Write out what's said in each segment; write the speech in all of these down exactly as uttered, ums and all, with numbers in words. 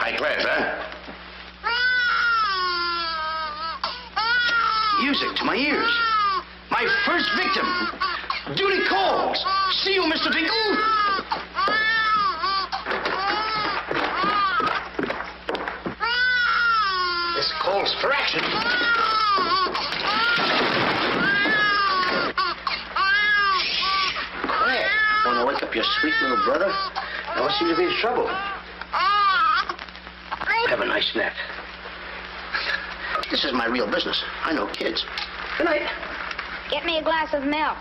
Like that, huh? Music to my ears. My first victim. Duty calls. See you, Mister Dingle. This calls for action. Quiet. Want to wake up your sweet little brother? Now, what seems to be the trouble? Have a nice nap. This is my real business. I know kids. Good night. Get me a glass of milk.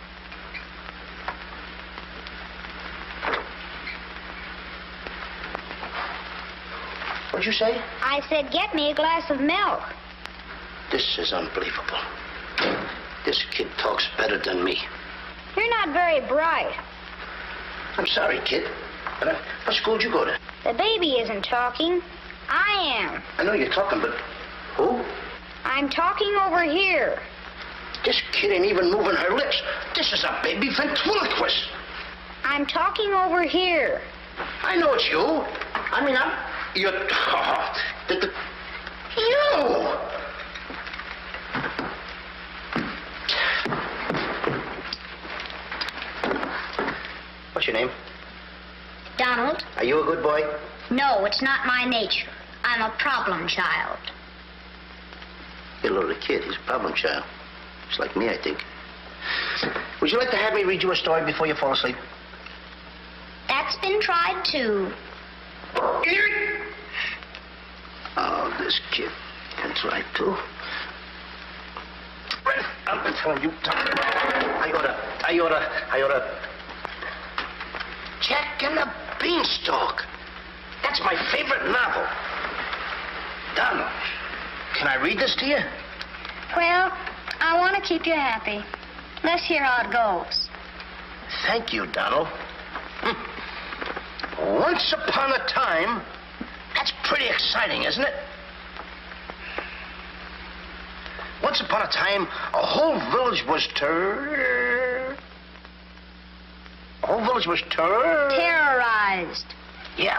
What'd you say? I said get me a glass of milk. This is unbelievable. This kid talks better than me. You're not very bright. I'm sorry, kid. But uh, what school'd you go to? The baby isn't talking. I am. I know you're talking, but who? I'm talking over here. This kid ain't even moving her lips. This is a baby ventriloquist. I'm talking over here. I know it's you. I mean, I'm... You're... Oh, the, the, you! What's your name? Donald? Are you a good boy? No, it's not my nature. I'm a problem child. You're a little kid. He's a problem child. Just like me, I think. Would you like to have me read you a story before you fall asleep? That's been tried, too. Oh, this kid can try, too. I've been telling you. I oughta, I oughta, I oughta... Jack and the Beanstalk. That's my favorite novel. Donald, can I read this to you? Well, I want to keep you happy. Let's hear how it goes. Thank you, Donald. Hm. Once upon a time... That's pretty exciting, isn't it? Once upon a time, a whole village was ter... A whole village was ter... Terrorized. Yeah.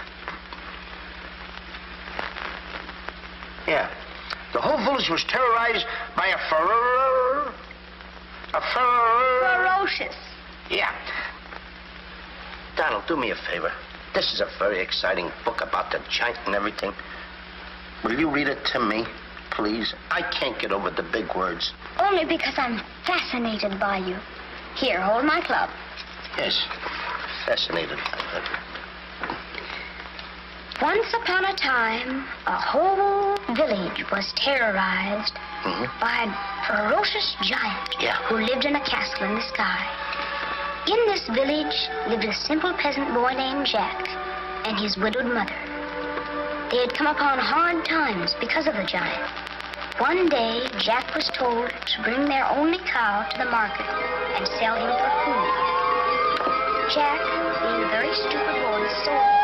Yeah. The whole village was terrorized by a fer... A fer... Ferocious. Yeah. Donald, do me a favor. This is a very exciting book about the giant and everything. Will you read it to me, please? I can't get over the big words. Only because I'm fascinated by you. Here, hold my club. Yes, fascinated. Once upon a time, a whole village was terrorized Mm-hmm. by a ferocious giant Yeah. who lived in a castle in the sky. In this village lived a simple peasant boy named Jack and his widowed mother. They had come upon hard times because of the giant. One day, Jack was told to bring their only cow to the market and sell him for food. Jack, being a very stupid boy, sold him.